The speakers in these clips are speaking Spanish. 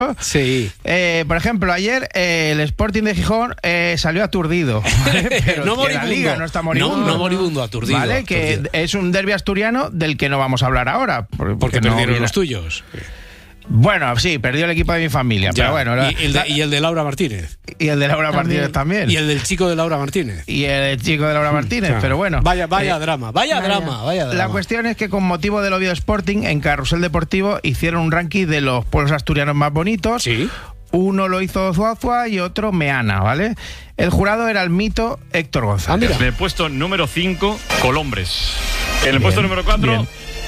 Sí. Por ejemplo, ayer el Sporting de Gijón salió aturdido. ¿Vale? Pero no que moribundo. la Liga no está moribundo. No moribundo, aturdido. ¿Vale? Que aturdido. es un derbi asturiano del que no vamos a hablar ahora. Porque no perdieron viene. los tuyos. Bueno, sí, perdió el equipo de mi familia, Ya. pero bueno. Y el de Laura Martínez. Y el de Laura Martínez también. Y el del chico de Laura Martínez. Y el chico de Laura Martínez, pero bueno. Vaya drama. La cuestión es que con motivo del Oviedo Sporting, en Carrusel Deportivo hicieron un ranking de los pueblos asturianos más bonitos. Sí. Uno lo hizo Zuazua y otro Meana, ¿vale? El jurado era el mito Héctor González. mira. En el puesto número 5, Colombres. En el puesto número 4,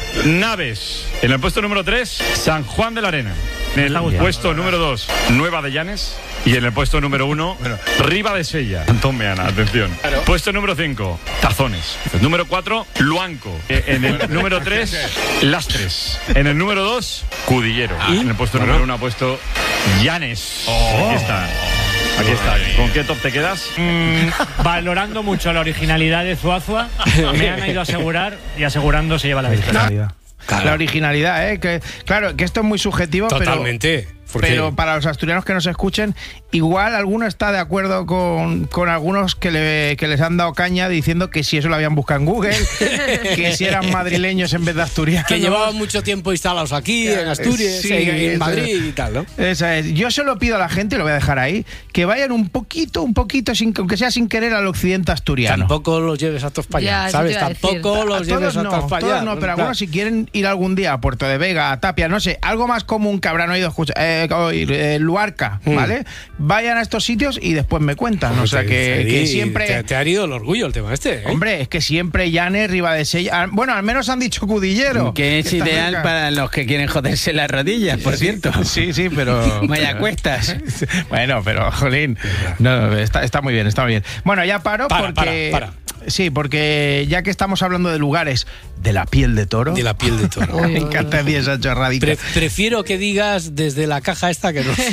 Naves. En el puesto número 3, San Juan de la Arena. En el puesto número 2, Nueva de Llanes. Y en el puesto número 1, Riva de Sella. Antón Meana, atención. Puesto número 5, Tazones. Número 4, Luanco. En el número 3, Lastres. En el número 2, Cudillero. En el puesto número 1 ha puesto Llanes. Aquí está. Aquí está. ¿Con qué top te quedas? Valorando mucho la originalidad de Zuazua, me han ido a asegurar y asegurando se lleva la victoria. Claro. La originalidad, que claro, que esto es muy subjetivo, Totalmente. pero para los asturianos que nos escuchen, igual alguno está de acuerdo con algunos que les han dado caña diciendo que si eso lo habían buscado en Google, que si eran madrileños en vez de asturianos. Que llevaban mucho tiempo instalados aquí, en Asturias, Sí, en Madrid y tal, ¿no? Esa es. Yo solo pido a la gente, y lo voy a dejar ahí, que vayan un poquito, aunque sea sin querer, al occidente asturiano. Tampoco los lleves a todos para allá, Ya, ¿sabes? eso te iba a decir. Tampoco los lleves a todos para allá. No, pero algunos si quieren ir algún día a Puerto de Vega, a Tapia, no sé, algo más común que habrán oído oír, Luarca, ¿vale? Vayan a estos sitios y después me cuentan. O sea, que siempre... Te ha herido el orgullo el tema este, ¿eh? Hombre, es que siempre Llanes, Riva de Sella... Bueno, al menos han dicho Cudillero. Que es está ideal cerca. para los que quieren joderse las rodillas, por cierto. Sí, pero... Vaya cuestas. Bueno, pero, jolín, no, está muy bien, está muy bien. Bueno, ya paro porque... Para. Sí, porque ya que estamos hablando de lugares de la piel de toro... De la piel de toro. Me encanta esa chorradita. Prefiero que digas desde la caja esta que nos...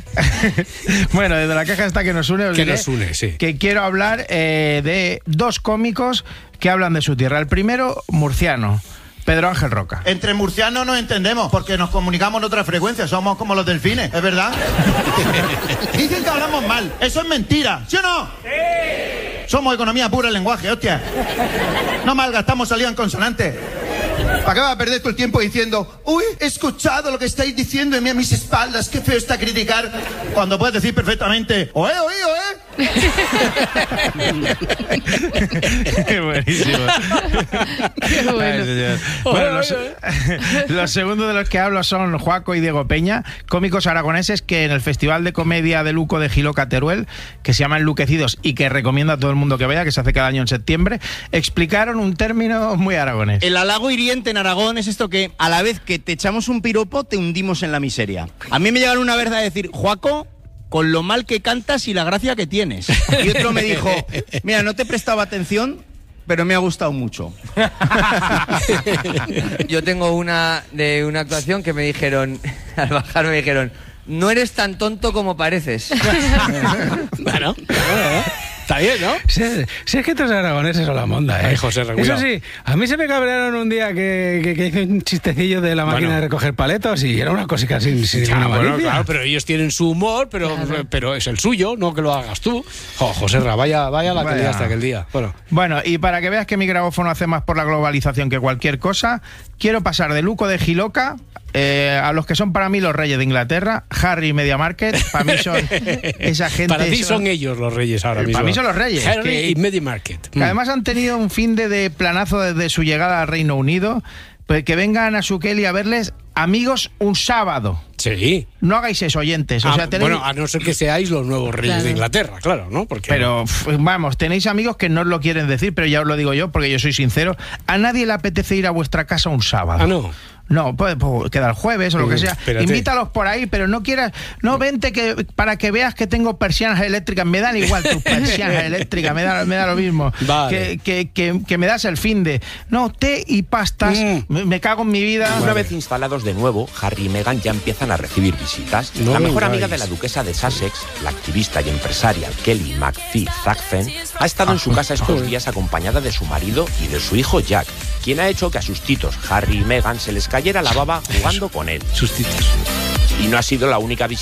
Bueno, desde la caja esta que nos une, os Que diré nos une, sí. que quiero hablar de dos cómicos que hablan de su tierra. El primero, murciano, Pedro Ángel Roca. Entre murcianos nos entendemos, porque nos comunicamos en otra frecuencia, somos como los delfines, ¿es verdad? Dicen que hablamos mal, eso es mentira, ¿sí o no? ¡Sí! Somos economía pura el lenguaje, hostia. No malgastamos saliva en consonante. ¿Para qué va a perder todo el tiempo diciendo, uy, he escuchado lo que estáis diciendo a mis espaldas, qué feo está criticar, cuando puedes decir perfectamente, oe? Qué buenísimo. Qué bueno. Bueno, los segundos de los que hablo son Juaco y Diego Peña, cómicos aragoneses que en el Festival de Comedia de Luco de Giloca, Teruel, que se llama Enluquecidos y que recomiendo a todo el mundo que vaya, que se hace cada año en septiembre, explicaron un término muy aragonés. El halago hiriente en Aragón es esto que a la vez que te echamos un piropo te hundimos en la miseria. A mí me llegaron una vez a decir, Juaco, con lo mal que cantas y la gracia que tienes. Y otro me dijo, mira, no te prestaba atención, pero me ha gustado mucho. Yo tengo una de una actuación que me dijeron, al bajar me dijeron, no eres tan tonto como pareces. Bueno, está bien, ¿no? Si es que estos aragoneses son la monda, ¿eh? Ay, José, Eso cuidado. sí, a mí se me cabrearon un día que hice un chistecillo de la máquina Bueno. de recoger paletos y era una cosita sin ninguna Bueno, malicia. claro, pero ellos tienen su humor, pero es el suyo, no que lo hagas tú. José, vaya la que liaste aquel día. Bueno, y para que veas que mi grabófono hace más por la globalización que cualquier cosa, quiero pasar de Luco de Giloca a los que son para mí los reyes de Inglaterra, Harry y Media Market, para mí son esa gente... Para ti son ellos los reyes ahora mismo. Para mí son los reyes. Harry y Media Market. Que además han tenido un fin de planazo desde su llegada al Reino Unido, pues que vengan a su Kelly a verles amigos un sábado. Sí. No hagáis eso, oyentes. O sea, tenéis... Bueno, a no ser que seáis los nuevos reyes de Inglaterra, claro, ¿no? Porque... Pero, vamos, tenéis amigos que no os lo quieren decir, pero ya os lo digo yo, porque yo soy sincero. A nadie le apetece ir a vuestra casa un sábado. Ah, no. No, pues queda el jueves o lo que sea. Espérate. Invítalos por ahí, pero no quieras... No, vente para que veas que tengo persianas eléctricas. Me dan igual tus persianas eléctricas, me da lo mismo. Vale. Que me das el fin de... No, té y pastas. Me cago en mi vida. Una vez instalados de nuevo, Harry y Meghan ya empiezan a recibir visitas. No la mejor me amiga digáis. de la duquesa de Sussex, la activista y empresaria Kelly McPhee Thakzen, ha estado en su casa estos días acompañada de su marido y de su hijo Jack, quien ha hecho que a sus titos Harry y Meghan se les cayera la baba jugando con él. Sustitos. y no ha sido la única visita